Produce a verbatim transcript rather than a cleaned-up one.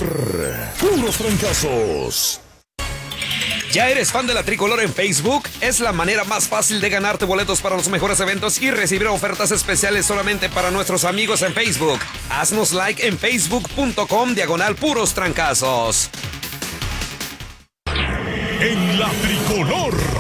Puros Trancazos. ¿Ya eres fan de la Tricolor en Facebook? Es la manera más fácil de ganarte boletos para los mejores eventos y recibir ofertas especiales solamente para nuestros amigos en Facebook. Haznos like en facebook.com diagonal Puros Trancazos. En la Tricolor.